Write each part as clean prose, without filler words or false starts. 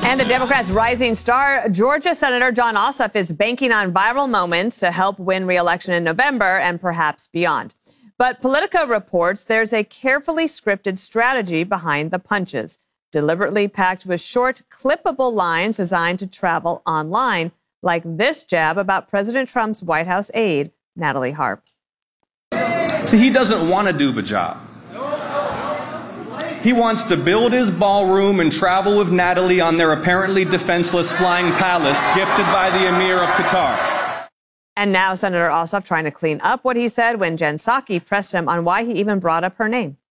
And the Democrats' rising star, Georgia Senator Jon Ossoff, is banking on viral moments to help win re-election in November and perhaps beyond. But Politico reports there's a carefully scripted strategy behind the punches, deliberately packed with short, clippable lines designed to travel online, like this jab about President Trump's White House aide, Natalie Harp. See, he doesn't want to do the job. He wants to build his ballroom and travel with Natalie on their apparently defenseless flying palace gifted by the Emir of Qatar. And now Senator Ossoff trying to clean up what he said when Jen Psaki pressed him on why he even brought up her name.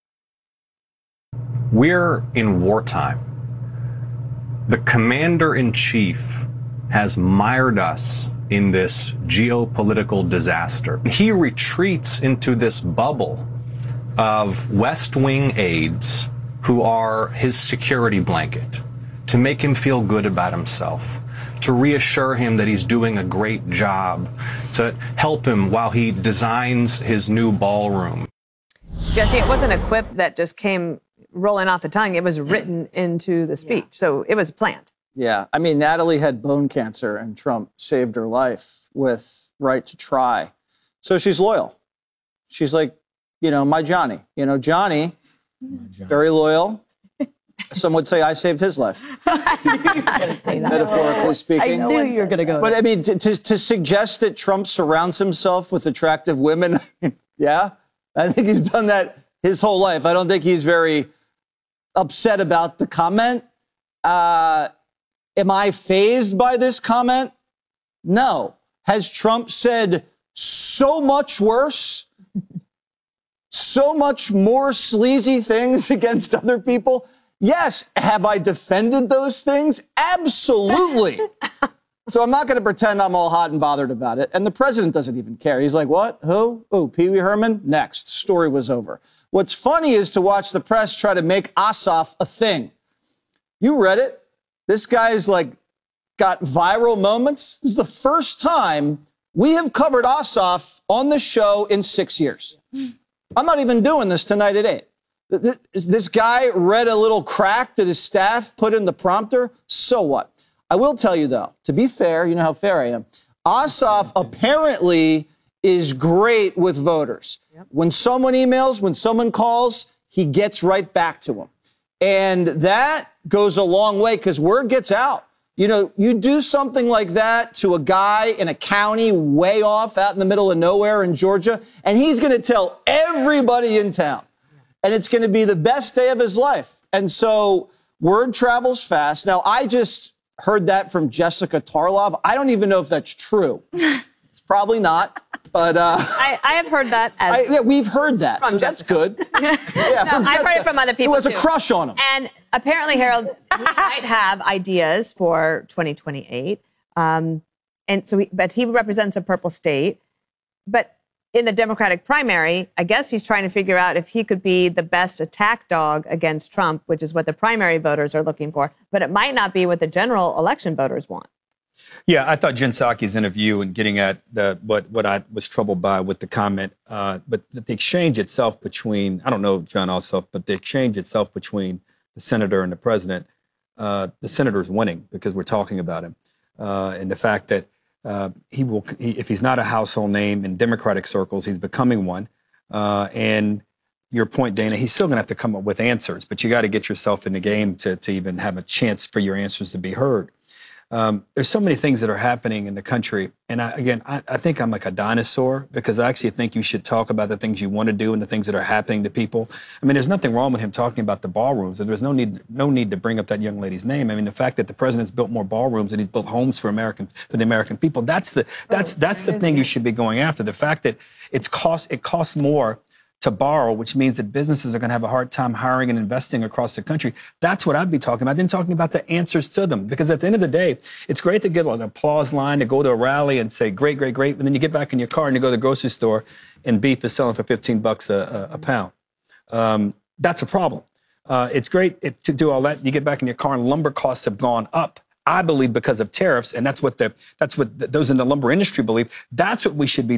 We're in wartime. The commander-in-chief has mired us in this geopolitical disaster. He retreats into this bubble of West Wing aides who are his security blanket to make him feel good about himself, to reassure him that he's doing a great job, to help him while he designs his new ballroom. Jesse, it wasn't a quip that just came rolling off the tongue. It was written into the speech, so it was planned. Yeah, I mean, Natalie had bone cancer and Trump saved her life with right to try. So she's loyal. She's like, you know, my Johnny. You know, Johnny, very loyal. Some would say I saved his life. Metaphorically speaking. I knew you were going to go But I mean, to suggest that Trump surrounds himself with attractive women, yeah, I think he's done that his whole life. I don't think he's very upset about the comment. Am I fazed by this comment? No. Has Trump said so much worse, so much more sleazy things against other people? Yes. Have I defended those things? Absolutely. So I'm not going to pretend I'm all hot and bothered about it. And the president doesn't even care. He's like, what? Who? Oh, Pee Wee Herman? Next. Story was over. What's funny is to watch the press try to make Ossoff a thing. You read it. This guy's like got viral moments. This is the first time we have covered Ossoff on the show in 6 years. I'm not even doing this tonight at 8. This guy read a little crack that his staff put in the prompter. So what? I will tell you, though, to be fair, you know how fair I am. Ossoff apparently is great with voters. Yep. When someone emails, when someone calls, he gets right back to them. And that goes a long way because word gets out. You know, you do something like that to a guy in a county way off out in the middle of nowhere in Georgia, and he's going to tell everybody in town. And it's going to be the best day of his life. And so word travels fast. Now, I just heard that from Jessica Tarlov. I don't even know if that's true. It's probably not. But I have heard that. Yeah, we've heard that. So that's good. Yeah, no, I've heard it from other people. Who has a crush on him. And apparently, Harold, he might have ideas for 2028. And so, but he represents a purple state. But in the Democratic primary, I guess he's trying to figure out if he could be the best attack dog against Trump, which is what the primary voters are looking for. But it might not be what the general election voters want. Yeah, I thought Jen Psaki's interview and getting at what I was troubled by with the comment, but the exchange itself between, I don't know Jon Ossoff, but the exchange itself between the senator and the president, the senator's winning because we're talking about him. And the fact that if he's not a household name in Democratic circles, he's becoming one. And your point, Dana, he's still going to have to come up with answers, but you got to get yourself in the game to even have a chance for your answers to be heard. There's so many things that are happening in the country. And I think I'm like a dinosaur because I actually think you should talk about the things you want to do and the things that are happening to people. I mean, there's nothing wrong with him talking about the ballrooms. There's no need to bring up that young lady's name. I mean, the fact that the president's built more ballrooms and he's built homes for the American people, that's the thing you should be going after. The fact that it costs more to borrow, which means that businesses are going to have a hard time hiring and investing across the country. That's what I'd be talking about. Then talking about the answers to them. Because at the end of the day, it's great to get an applause line, to go to a rally and say, great, great, great. And then you get back in your car and you go to the grocery store and beef is selling for $15 a pound. That's a problem. It's great to do all that. You get back in your car and lumber costs have gone up. I believe because of tariffs, and that's what those in the lumber industry believe. That's what we should be